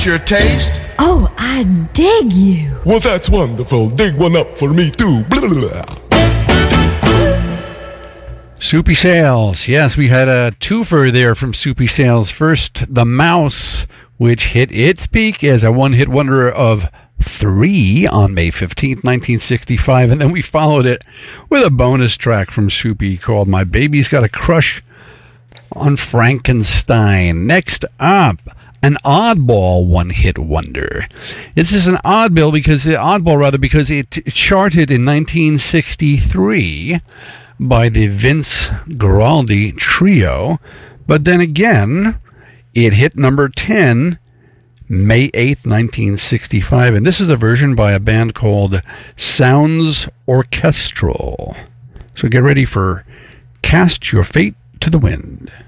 your taste? Oh, I dig you. Well, that's wonderful. Dig one up for me, too. Blah, blah, blah. Soupy Sales. Yes, we had a twofer there from Soupy Sales. First, The Mouse, which hit its peak as a one-hit wonder of 3 on May 15th, 1965. And then we followed it with a bonus track from Soupy called My Baby's Got a Crush on Frankenstein. Next up, an oddball one-hit wonder. This is an oddball because it charted in 1963 by the Vince Guaraldi Trio, but then again, it hit number 10 May 8th, 1965, and this is a version by a band called Sounds Orchestral. So get ready for Cast Your Fate to the Wind.